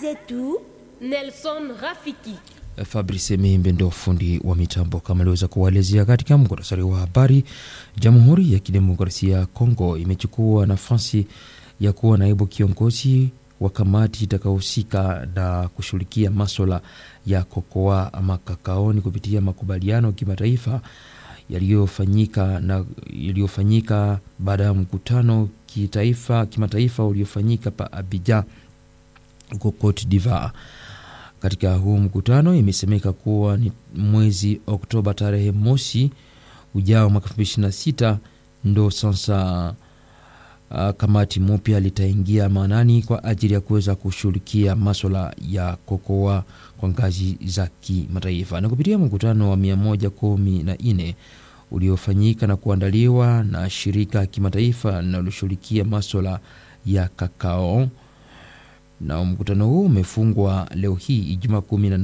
zetu Nelson Rafiki. Fabrice Mimbe ndo fundi wa mitambo. Kama aliweza kuwaelezea katika muktasari wa habari, Jamhuri ya Kidemokrasia ya Kongo imechukua nafasi ya kuwa naibu kiongozi wa kamati itakayohusika na kushughulikia masuala ya kokoa ama kakaoni kupitia makubaliano kimataifa yaliyofanyika baada ya mkutano kimataifa uliofanyika pa Abidjan huko Cote d'Ivoire. Katika huu mkutano imesemeka kuwa ni mwezi Oktoba tarehe mosi ujao mwaka 2026 ndo sasa kamati mpya litaingia maanani kwa ajili ya kuweza kushughulikia masuala ya kokoa kwa ngazi za kimataifa. Na kupitia mkutano wa 114 uliofanyika na kuandaliwa na shirika kimataifa linaloshughulikia masuala ya kakao, na mkutano huu umefungwa leo hii Ijumaa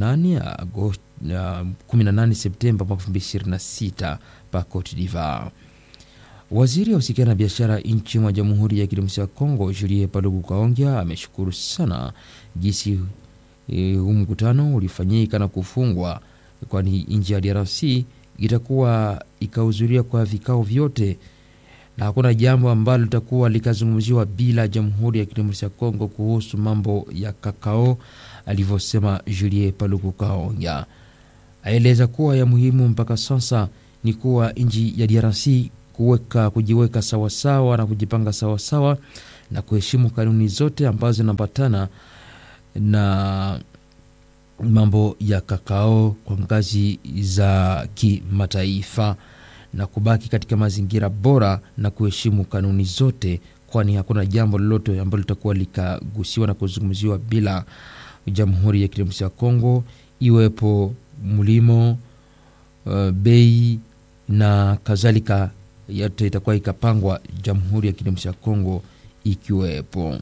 18 Septemba 2026 pa Cote d'Ivoire. Waziri wa usikiana na biashara nchi mwa Jamhuri ya Kidemokrasia ya Kongo, Julien Paluku Kahongya, ameshukuru sana jinsi huu mkutano ulifanyika na kufungwa, kwani nchi ya DRC itakuwa ikahudhuria kwa vikao vyote na hakuna jambo ambalo litakuwa likazungumziwa bila Jamhuri ya Kidemokrasia ya Kongo kuhusu mambo ya kakao, alivyosema Julien Paluku Kahongya. Aeleza kuwa ya muhimu mpaka sasa ni kuwa nchi ya DRC kujiweka sawasawa na kujipanga sawasawa na kuheshimu kanuni zote ambazo zinapatana na mambo ya kakao kwa ngazi za kimataifa na kubaki katika mazingira bora na kuheshimu kanuni zote, kwani hakuna jambo lolote ambalo litakuwa likagusiwa na kuzungumziwa bila Jamhuri ya Kidemokrasia ya Kongo, iwepo mlimo, bei na kadhalika, yote itakuwa ikapangwa Jamhuri ya Kidemokrasia ya Kongo ikiwepo.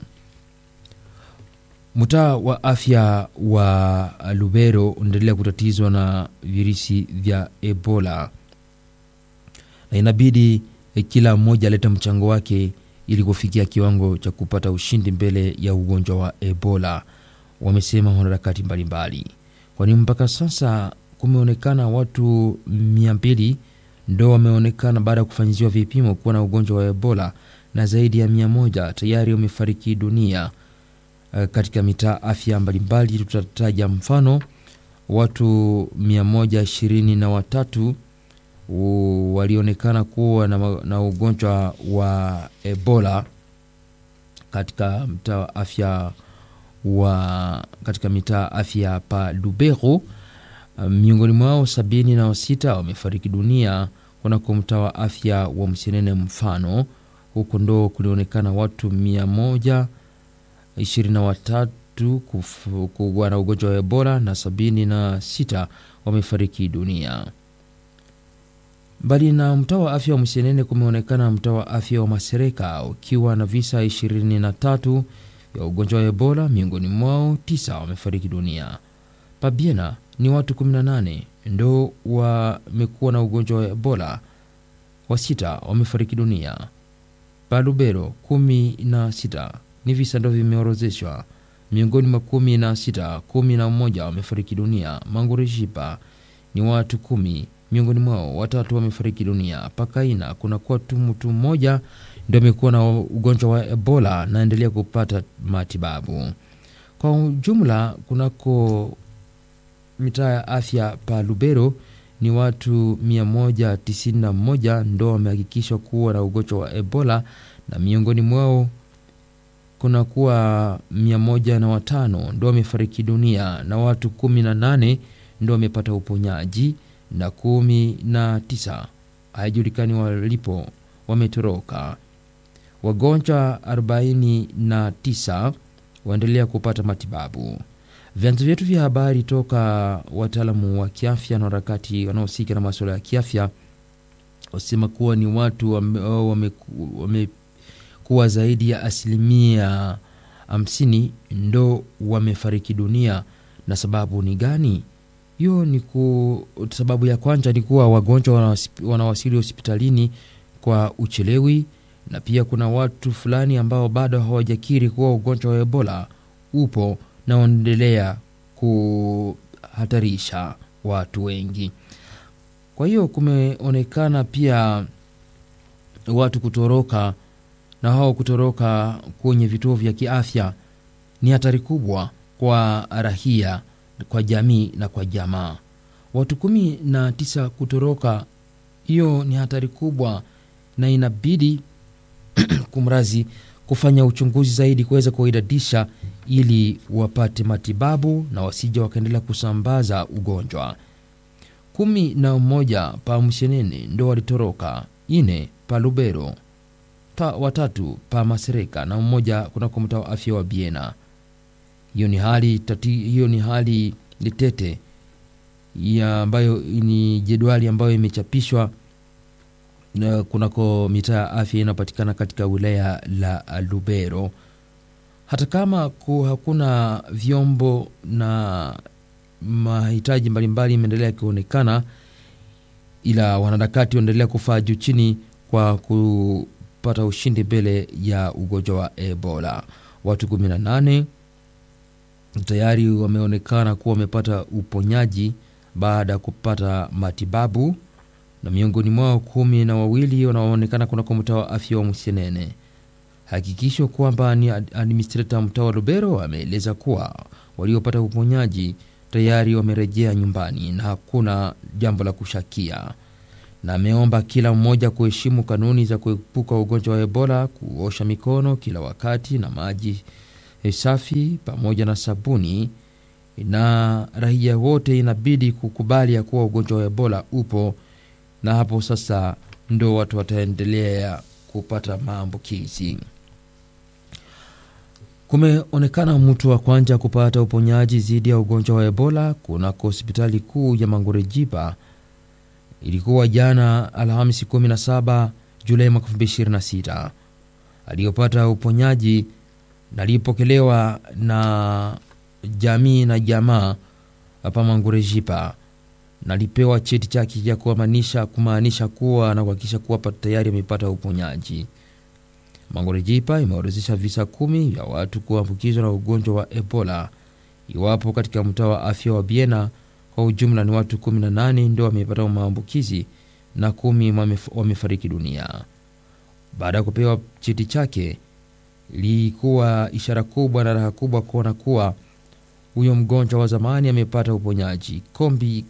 Mtaa wa afya wa Lubero unaendelea kutatizwa na virusi vya Ebola na inabidi kila mmoja aleta mchango wake ili kufikia kiwango cha kupata ushindi mbele ya ugonjwa wa Ebola, wamesema wanaharakati mbalimbali. Kwani mpaka sasa kumeonekana watu 200 ndo wameonekana baada ya kufanyiziwa vipimo kuwa na ugonjwa wa Ebola, na zaidi ya 100 tayari wamefariki dunia katika mitaa afya mbalimbali. Tutataja mfano watu 123 walionekana kuwa na ugonjwa wa Ebola katika mitaa afya pa Lubero. Miongoni mwao 76 wamefariki dunia kunako mtaa wa afya wa Msenene mfano. Huko ndo kulionekana watu 123 kuwa na ugonjwa wa Ebola na 76 wamefariki dunia. Mbali na mtaa wa afya wa Msenene, kumeonekana mtaa wa afya wa Masereka ukiwa na visa 23 ya ugonjwa wa Ebola, miongoni mwao 9 wamefariki dunia. Pabiena ni watu 18 ndo wamekuwa na ugonjwa wa Ebola, 6 wamefariki dunia. Palubero 16 ni visa ndo vimeorozeshwa, miongoni mwa 16, 11 wamefariki dunia. Mangurejipa ni watu 10, miongoni mwao 3 wamefariki dunia. Pakaina kuna kwa mtu mmoja ndio amekuwa na ugonjwa wa Ebola na endelea kupata matibabu. Kwa ujumla kunako mitaa ya afya pa Lubero ni watu 191 ndo wamehakikishwa kuwa na ugonjwa wa Ebola, na miongoni mwao kuna kuwa 105 ndo wamefariki dunia, na watu 18 ndo wamepata uponyaji na 19 haijulikani walipo wametoroka. Wagonjwa 49 waendelea kupata matibabu. Vyanzo vyetu vya habari toka wataalamu wa kiafya na harakati wanaohusika na masuala ya kiafya wasema kuwa ni watu wamekuwa zaidi ya 50% ndo wamefariki dunia. Na sababu ni gani? Hiyo ni sababu ya kwanza ni kuwa wagonjwa wanawasili hospitalini kwa uchelewi, na pia kuna watu fulani ambao bado hawajakiri kuwa ugonjwa wa Ebola upo na unaendelea kuhatarisha watu wengi. Kwa hiyo kumeonekana pia watu kutoroka, na hao kutoroka kwenye vituo vya kiafya ni hatari kubwa kwa raia, kwa jamii na kwa jamaa. Watu 19 kutoroka, hiyo ni hatari kubwa, na inabidi kumrazi kufanya uchunguzi zaidi kuweza kuidadisha ili wapate matibabu na wasije wakaendelea kusambaza ugonjwa. 11 pa Mshenene ndo walitoroka, 4 pa Lubero, 3 pa Masereka na 1 kunako mtaa wa afya wa Biena. Hiyo ni hali litete ya ambayo ni jedwali ambayo imechapishwa kunako mitaa ya afya inapatikana katika wilaya la Lubero. Hata kama hakuna vyombo na mahitaji mbalimbali imeendelea kuonekana, ila wanaharakati waendelea kufaa juu chini kwa kupata ushindi mbele ya ugonjwa wa Ebola. Watu 18 tayari wameonekana kuwa wamepata uponyaji baada ya kupata matibabu, na miongoni mwao 12 wanaoonekana kunako mtaa wa afya wa Mshenene. Hakikisho kwamba ni administrator mtaa wa Lubero ameeleza kuwa waliopata uponyaji tayari wamerejea nyumbani na hakuna jambo la kushakia, na ameomba kila mmoja kuheshimu kanuni za kuepuka ugonjwa wa Ebola, kuosha mikono kila wakati na maji safi pamoja na sabuni, na raia wote inabidi kukubali ya kuwa ugonjwa wa Ebola upo, na hapo sasa ndo watu wataendelea kupata maambukizi. Kumeonekana mtu wa kwanza kupata uponyaji dhidi ya ugonjwa wa Ebola kunako hospitali kuu ya Mangorejipa. Ilikuwa jana Alhamisi 17 Julai 2026. Aliyopata uponyaji na alipokelewa na jamii na jamaa hapa Mangorejipa, na alipewa cheti chake cha kumaanisha kuwa na kuhakikisha kuwa tayari amepata uponyaji. Mangorejipa imeorodhesha visa 10 vya watu kuambukizwa na ugonjwa wa Ebola, iwapo katika mtaa wa afya wa Biena kwa ujumla ni watu 18 ndio wamepata maambukizi na 10 wamefariki dunia. Baada ya kupewa cheti chake, ilikuwa ishara kubwa na raha kubwa kuona kuwa huyo mgonjwa wa zamani amepata uponyaji. Kombi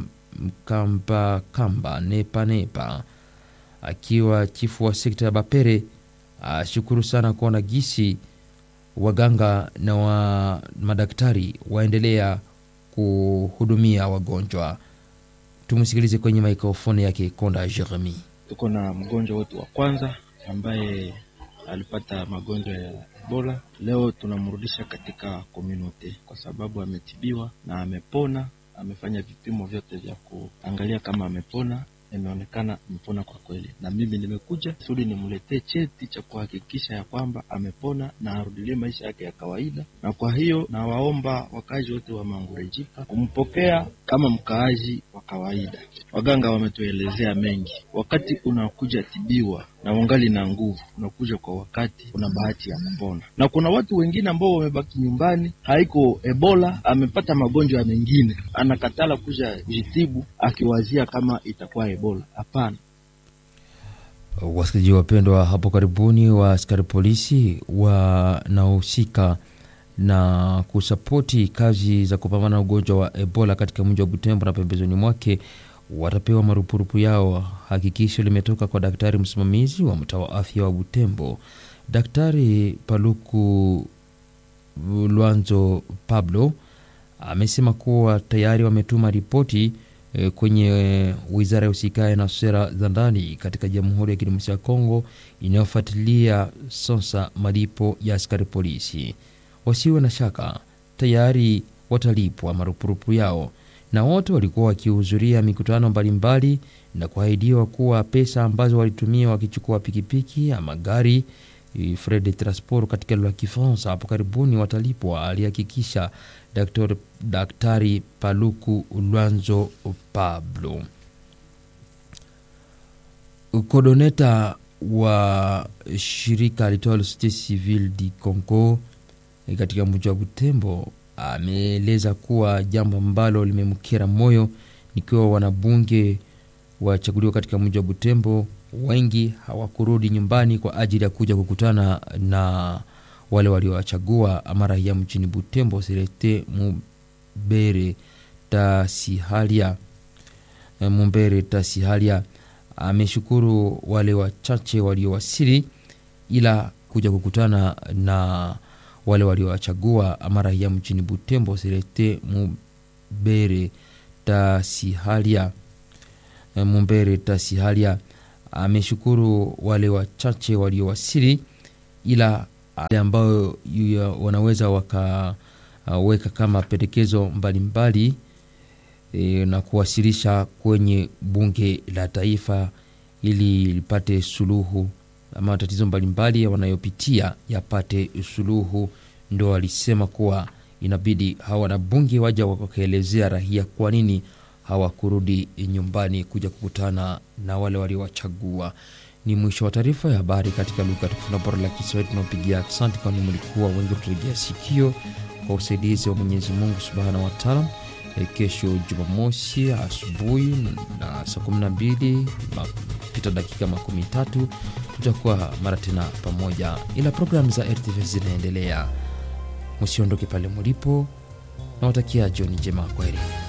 Kamba Nepa akiwa chifu wa sekta ya Bapere ashukuru sana kuona gisi waganga na madaktari waendelea kuhudumia wagonjwa. Tumusikilize kwenye mikrofoni yake Konda Jeremy. Tuko na mgonjwa wetu wa kwanza ambaye alipata magonjwa ya Ebola. Leo tunamrudisha katika community kwa sababu ametibiwa na amepona. Amefanya vipimo vyote vya kuangalia kama amepona, imeonekana amepona kwa kweli. Na mimi nimekuja kusudi nimletee cheti cha kuhakikisha ya kwamba amepona na arudilie maisha yake ya kawaida. Na kwa hiyo na waomba wakazi wote wa Mangorejipa kumpokea kama mkaaji wa kawaida. Waganga wametuelezea mengi. Wakati unakuja tibiwa na ungali na nguvu, unakuja kwa wakati, una bahati ya kupona. Na kuna watu wengine ambao wamebaki nyumbani, haiko Ebola, amepata magonjwa mengine, anakatala kuja jitibu akiwazia kama itakuwa Ebola. Hapana. Wasikilizaji wapendwa, hapo karibuni wa askari polisi wanaohusika na kusapoti kazi za kupambana na ugonjwa wa Ebola katika mji wa Butembo na pembezoni mwake watapewa marupurupu yao. Hakikisho limetoka kwa daktari msimamizi wa mtaa wa afya wa Butembo, Daktari Paluku Luanzo Pablo. Amesema kuwa tayari wametuma ripoti kwenye wizara ya usikae na sera za ndani katika Jamhuri ya Kidemokrasia ya Kongo inayofuatilia sasa malipo ya askari polisi. Wasiwe na shaka, tayari watalipwa marupurupu yao, na wote walikuwa wakihudhuria mikutano mbalimbali na kuahidiwa kuwa pesa ambazo walitumia wakichukua pikipiki ama gari frais de transport katika lugha ya Kifaransa hapo karibuni watalipwa, alihakikisha Daktari Paluku Luanzo Pablo. Kodoneta wa shirika litwalo Société Civile du Congo katika mji wa Butembo ameeleza kuwa jambo ambalo limemkera moyo nikiwa wanabunge wachaguliwa katika mji wa Butembo wengi hawakurudi nyumbani kwa ajili ya kuja kukutana na wale waliowachagua amara ya mjini Butembo. Selete Mumbere Tasihalia ameshukuru wale wachache waliowasili ila kuja kukutana na wale waliowachagua amara ya mjini Butembo. Selete Mumbere Tasihalia ameshukuru wale wachache waliowasili ila ambao wanaweza wakaweka kama pendekezo mbalimbali na kuwasilisha kwenye bunge la taifa ili lipate suluhu ama matatizo mbalimbali wanayopitia yapate suluhu. Ndio walisema kuwa inabidi hawa wanabunge waje wakaelezea raia kwa nini hawakurudi nyumbani kuja kukutana na wale waliowachagua. Ni mwisho wa taarifa ya habari katika lugha tukufu bora la Kiswahili. Tunapigia asante kwa mlikuwa wengi kutegea sikio kwa usaidizi wa Mwenyezi Mungu Subhanahu wa Ta'ala. Kesho Jumamosi asubuhi na saa 12 pita dakika 13 tutakuwa mara tena pamoja, ila programu za RTV zinaendelea. Msiondoke pale mlipo, na watakia jioni njema. Kwaheri.